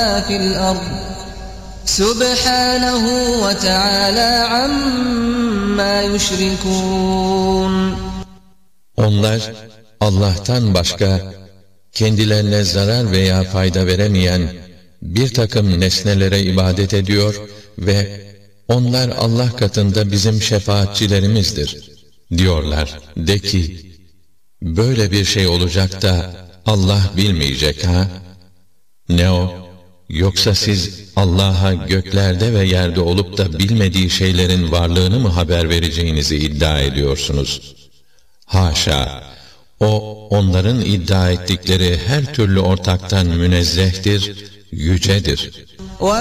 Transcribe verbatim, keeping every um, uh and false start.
فِي الْأَرْضِ سُبْحَانَهُ وَتَعَالَى عَمَّا يُشْرِكُونَ. Onlar Allah'tan başka kendilerine zarar veya fayda veremeyen bir takım nesnelere ibadet ediyor ve onlar Allah katında bizim şefaatçilerimizdir diyorlar. De ki, böyle bir şey olacak da Allah bilmeyecek ha? Ne o? Yoksa siz Allah'a göklerde ve yerde olup da bilmediği şeylerin varlığını mı haber vereceğinizi iddia ediyorsunuz? Haşa! O, onların iddia ettikleri her türlü ortaktan münezzehtir, yücedir.